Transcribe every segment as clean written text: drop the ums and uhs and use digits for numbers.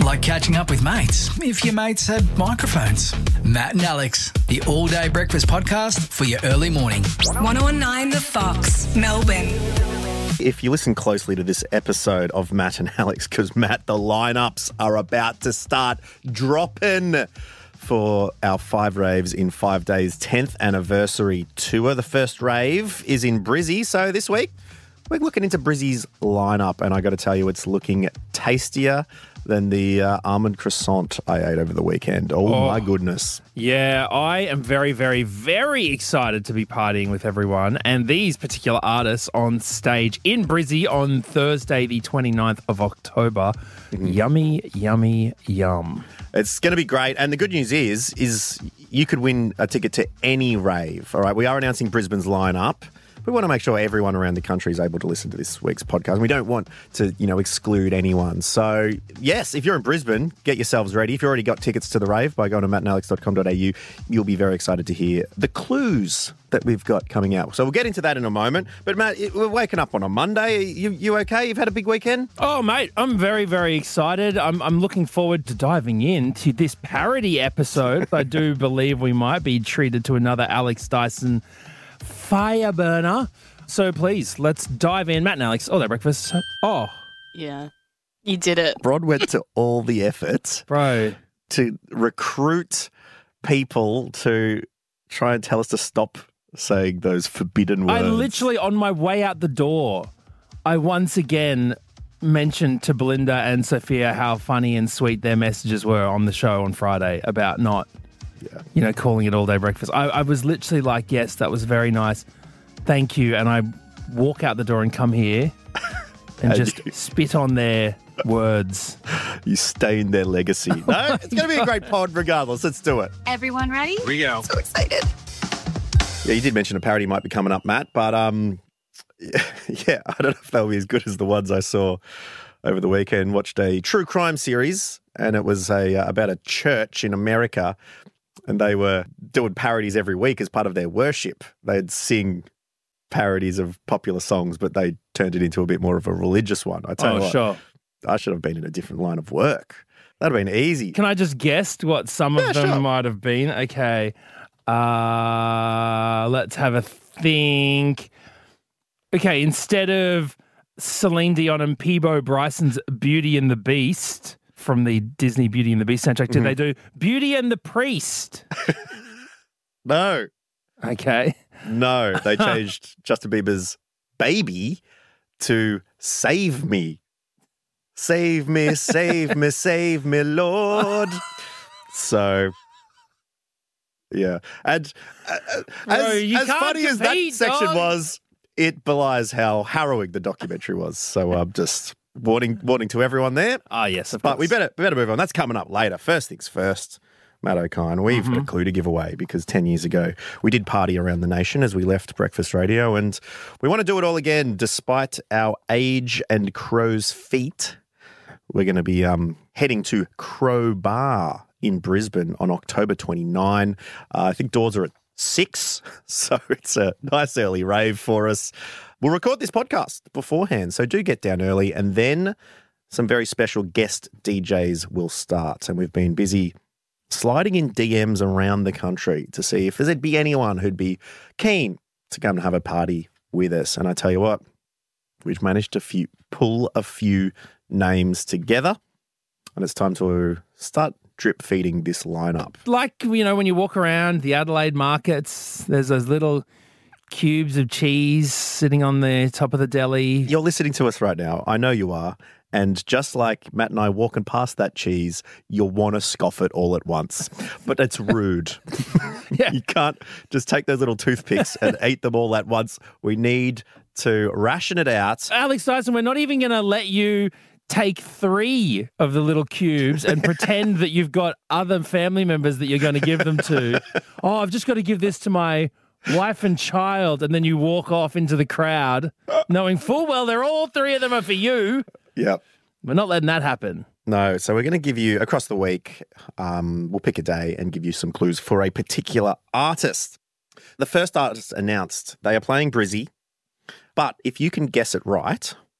Like catching up with mates, if your mates had microphones. Matt and Alex, the all-day breakfast podcast for your early morning. 1019 The Fox, Melbourne. If you listen closely to this episode of Matt and Alex, because Matt, the lineups are about to start dropping for our 5 raves in 5 days, 10th anniversary tour. The first rave is in Brizzy, so this week we're looking into Brizzy's lineup, and I got to tell you, it's looking tastier than the almond croissant I ate over the weekend. Oh, my goodness. Yeah, I am very, very, very excited to be partying with everyone and these particular artists on stage in Brizzy on Thursday, the 29th of October. Yummy, yummy, yum. It's going to be great. And the good news is you could win a ticket to any rave. All right, we are announcing Brisbane's lineup. We want to make sure everyone around the country is able to listen to this week's podcast. We don't want to, exclude anyone. So, yes, if you're in Brisbane, get yourselves ready. If you've already got tickets to the rave by going to mattandalex.com.au, you'll be very excited to hear the clues that we've got coming out. So we'll get into that in a moment. But, Matt, we're waking up on a Monday. You okay? You've had a big weekend? Oh, mate, I'm very, very excited. I'm looking forward to diving into this parody episode. I do believe we might be treated to another Alex Dyson fire burner. So please, let's dive in. Matt and Alex, all that breakfast. Oh. Yeah. You did it. Rod went to all the efforts, bro, to recruit people to try and tell us to stop saying those forbidden words. I literally, on my way out the door, I once again mentioned to Belinda and Sophia how funny and sweet their messages were on the show on Friday about not calling it all day breakfast. I was literally like, yes, that was very nice. Thank you. And I walk out the door and come here and just spit on their words. You stain their legacy. No, it's going to be a great pod regardless. Let's do it. Everyone ready? Here we go. So excited. Yeah, you did mention a parody might be coming up, Matt, but I don't know if they'll be as good as the ones I saw over the weekend. Watched a true crime series, and it was about a church in America. And they were doing parodies every week as part of their worship. They'd sing parodies of popular songs, but they turned it into a bit more of a religious one. I tell you what, sure. I should have been in a different line of work. That'd have been easy. Can I just guess what some of them might have been? Okay. Let's have a think. Okay, instead of Celine Dion and Peabo Bryson's Beauty and the Beast from the Disney Beauty and the Beast soundtrack, did they do Beauty and the Priest? No. Okay. No, they changed Justin Bieber's Baby to Save Me. Save me, save me, save me, Lord. So, yeah. And as funny as that section was, it belies how harrowing the documentary was. So I'm just warning to everyone there. Ah, yes, of course. But we better move on. That's coming up later. First things first, Matt O'Kine, we've got a clue to give away because 10 years ago we did party around the nation as we left Breakfast Radio, and we want to do it all again despite our age and crow's feet. We're going to be heading to Crow Bar in Brisbane on October 29. I think doors are at 6, so it's a nice early rave for us. We'll record this podcast beforehand, so do get down early, and then some very special guest DJs will start. And we've been busy sliding in DMs around the country to see if there'd be anyone who'd be keen to come and have a party with us. And I tell you what, we've managed to pull a few names together, and it's time to start drip feeding this lineup. Like, when you walk around the Adelaide markets, there's those little cubes of cheese sitting on the top of the deli. You're listening to us right now. I know you are. And just like Matt and I walking past that cheese, you'll want to scoff it all at once. But it's rude. Yeah. You can't just take those little toothpicks and eat them all at once. We need to ration it out. Alex Dyson, we're not even going to let you take 3 of the little cubes and pretend that you've got other family members that you're going to give them to. Oh, I've just got to give this to my wife and child, and then you walk off into the crowd knowing full well they're all 3 of them are for you. Yep. We're not letting that happen. No, so we're going to give you, across the week, we'll pick a day and give you some clues for a particular artist. The first artist announced they are playing Brizzy, but if you can guess it right,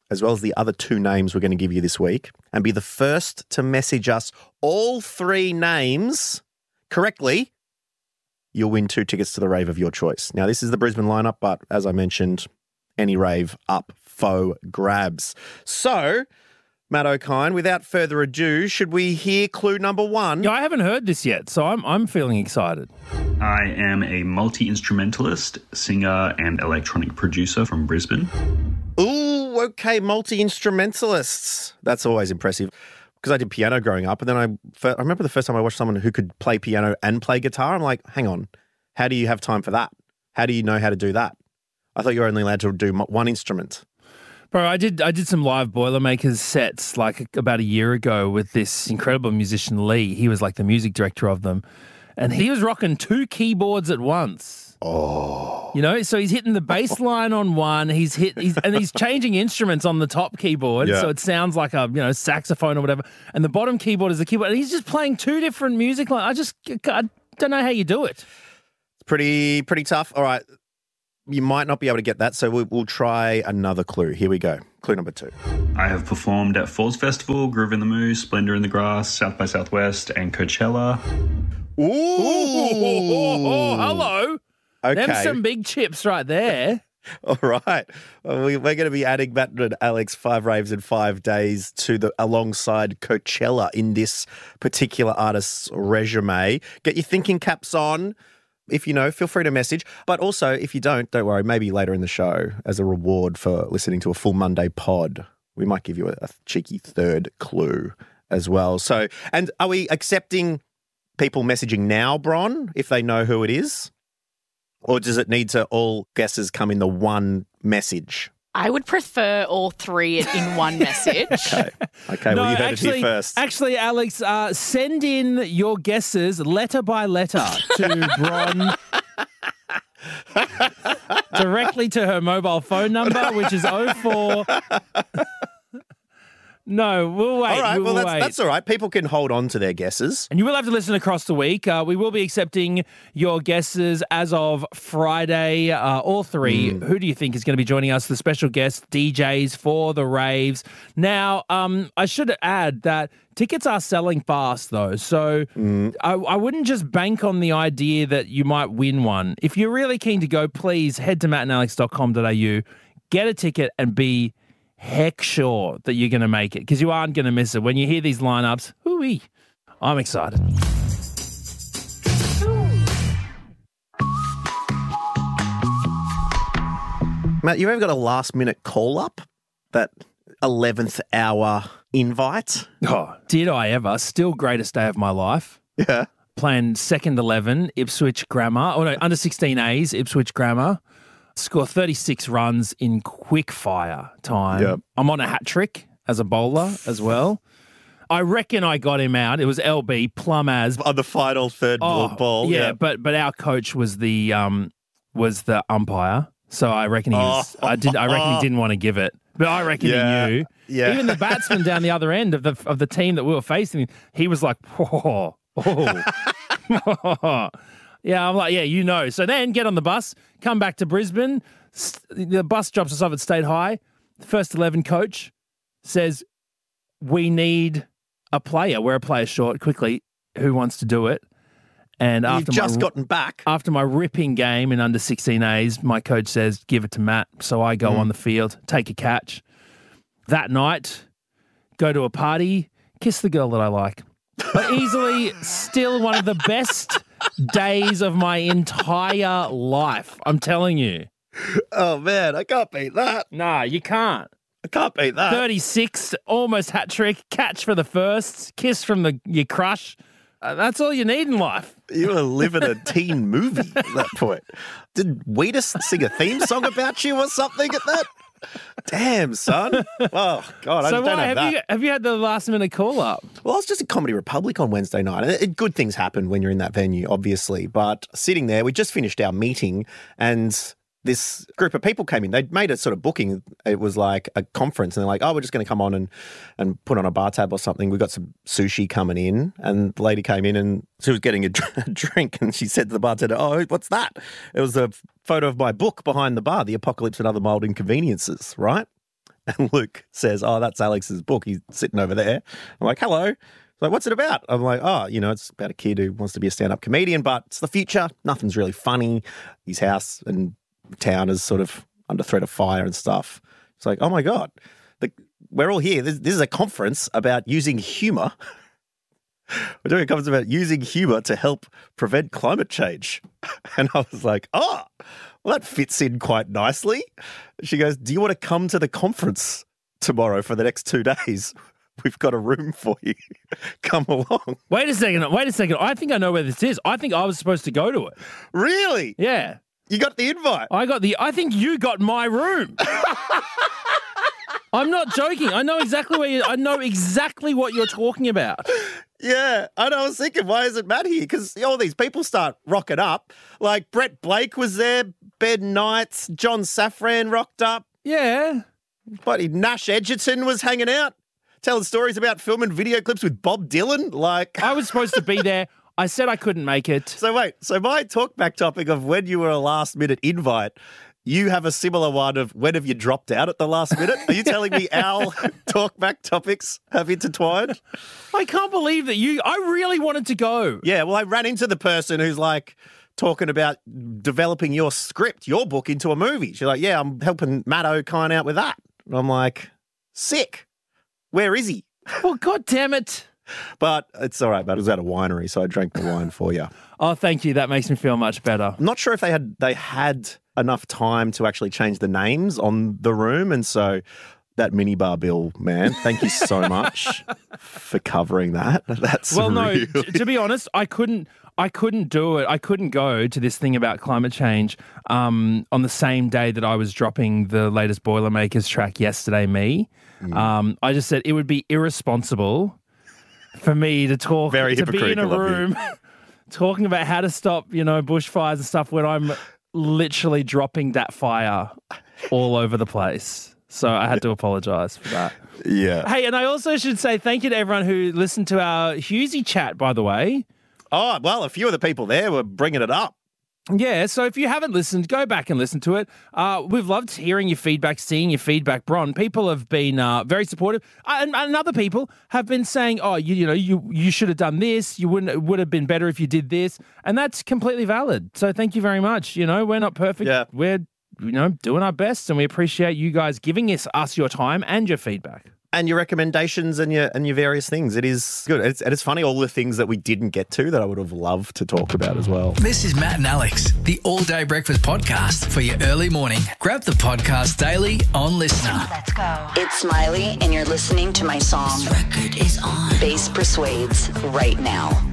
as well as the other 2 names we're going to give you this week, and be the first to message us all 3 names correctly, you'll win 2 tickets to the rave of your choice. Now, this is the Brisbane lineup, but as I mentioned, any rave up for grabs. So, Matt O'Kine, without further ado, should we hear clue number 1? Yeah, I haven't heard this yet, so I'm feeling excited. I am a multi-instrumentalist, singer, and electronic producer from Brisbane. Ooh, okay, multi-instrumentalists. That's always impressive. Because I did piano growing up, and then I remember the first time I watched someone who could play piano and play guitar. I'm like, hang on, how do you have time for that? How do you know how to do that? I thought you were only allowed to do one instrument. Bro, I did some live Boilermakers sets like about a year ago with this incredible musician, Lee. He was like the music director of them. And he was rocking 2 keyboards at once. Oh. You know, so he's hitting the bass line on one, he's changing instruments on the top keyboard, so it sounds like a saxophone or whatever, and the bottom keyboard is the keyboard, and he's just playing 2 different music lines. I don't know how you do it. It's pretty tough. All right, you might not be able to get that, so we'll try another clue. Here we go. Clue number 2. I have performed at Falls Festival, Groove in the Moose, Splendor in the Grass, South by Southwest, and Coachella. Ooh. Hello. Okay. Them some big chips right there. All right. Well, we're going to be adding Matt and Alex 5 raves in 5 days alongside Coachella in this particular artist's resume. Get your thinking caps on. If you know, feel free to message. But also, if you don't worry, maybe later in the show, as a reward for listening to a full Monday pod, we might give you a cheeky 3rd clue as well. So, and are we accepting people messaging now, Bron, if they know who it is? Or does it need to all guesses come in the one message? I would prefer all 3 in one message. Okay. Well, you heard it here first. Actually, Alex, send in your guesses letter by letter to Bron. Directly to her mobile phone number, which is 04... No, we'll wait. All right, we'll wait. That's all right. People can hold on to their guesses. And you will have to listen across the week. We will be accepting your guesses as of Friday, all 3. Who do you think is going to be joining us? The special guest DJs for the raves. Now, I should add that tickets are selling fast, though. So I wouldn't just bank on the idea that you might win one. If you're really keen to go, please head to mattandalex.com.au, get a ticket and be heck sure that you're going to make it, because you aren't going to miss it. When you hear these lineups, hooey, I'm excited. Matt, you ever got a last-minute call-up? That 11th hour invite? Oh, did I ever? Still greatest day of my life. Yeah. Playing second 11, Ipswich Grammar. Oh, no, under 16As, Ipswich Grammar. Score 36 runs in quick fire time. Yep. I'm on a hat trick as a bowler as well. I reckon I got him out. It was LB, plum as. On the final third ball. Yeah, but our coach was the umpire. So I reckon he was. I reckon he didn't want to give it, but I reckon he knew. Yeah. Even the batsman down the other end of the team that we were facing, he was like, oh. Yeah, I'm like, yeah, you know. So then get on the bus, come back to Brisbane. The bus drops us off at State High. The first 11 coach says, we need a player. We're a player short. Quickly, who wants to do it? And You've just gotten back. After my ripping game in under 16As, my coach says, give it to Matt. So I go on the field, take a catch. That night, go to a party, kiss the girl that I like. But easily still one of the best days of my entire life. I'm telling you. Oh, man, I can't beat that. Nah, you can't. I can't beat that. 36, almost hat trick, catch for the first, kiss from your crush. That's all you need in life. You were living a teen movie at that point. Did Wheatus sing a theme song about you or something at that? Damn, son. Oh, God, I don't have that. Have you had the last minute call up? Well, I was just at Comedy Republic on Wednesday night. And good things happen when you're in that venue, obviously. But sitting there, we just finished our meeting and this group of people came in. They'd made a sort of booking. It was like a conference. And they're like, oh, we're just going to come on and put on a bar tab or something. We've got some sushi coming in. And the lady came in and she was getting a drink. And she said to the bartender, oh, what's that? It was a photo of my book behind the bar, The Apocalypse and Other Mild Inconveniences, right? And Luke says, oh, that's Alex's book. He's sitting over there. I'm like, hello. He's like, what's it about? I'm like, oh, it's about a kid who wants to be a stand-up comedian, but it's the future. Nothing's really funny. His house and town is sort of under threat of fire and stuff. It's like, oh, my God. We're all here. This is a conference about using humour. We're doing a conference about using humour to help prevent climate change. And I was like, oh, well, that fits in quite nicely. She goes, do you want to come to the conference tomorrow for the next 2 days? We've got a room for you. Come along. Wait a second. I think I know where this is. I think I was supposed to go to it. Really? Yeah. You got the invite? I think you got my room. I'm not joking. I know exactly what you're talking about. Yeah, and I was thinking, why isn't Matt here? Because all these people start rocking up. Like Brett Blake was there, Ben Knights, John Safran rocked up. Yeah. Buddy Nash Edgerton was hanging out, telling stories about filming video clips with Bob Dylan. Like, I was supposed to be there. I said I couldn't make it. So wait, my talkback topic of when you were a last minute invite, you have a similar one of when have you dropped out at the last minute? Are you telling me our talkback topics have intertwined? I can't believe that I really wanted to go. Yeah, well, I ran into the person who's like talking about developing your script, your book into a movie. She's like, yeah, I'm helping Matt O'Kine out with that. And I'm like, sick. Where is he? Well, God damn it. But it's all right, but it was at a winery, so I drank the wine for you. Oh, thank you. That makes me feel much better. I'm not sure if they had enough time to actually change the names on the room, and so that minibar bill, man, thank you so much for covering that. That's well, no, really... to be honest, I couldn't do it. I couldn't go to this thing about climate change on the same day that I was dropping the latest Boilermakers track, Yesterday Me. I just said it would be irresponsible for me to talk, Very to be in a hypocritical of room talking about how to stop, bushfires and stuff when I'm literally dropping that fire all over the place. So I had to apologise for that. Yeah. Hey, and I also should say thank you to everyone who listened to our Hughesy chat, by the way. Oh, well, a few of the people there were bringing it up. Yeah, so if you haven't listened, go back and listen to it. We've loved hearing your feedback, seeing your feedback, Bron. People have been very supportive, and other people have been saying, "Oh, you should have done this. It would have been better if you did this," and that's completely valid. So thank you very much. We're not perfect. Yeah. We're doing our best, and we appreciate you guys giving us your time and your feedback. And your recommendations and your various things. It is good. It's funny, all the things that we didn't get to that I would have loved to talk about as well. This is Matt and Alex, the All Day Breakfast podcast for your early morning. Grab the podcast daily on Listener. Let's go. It's Smiley, and you're listening to my song. This record is on. Bass Persuades right now.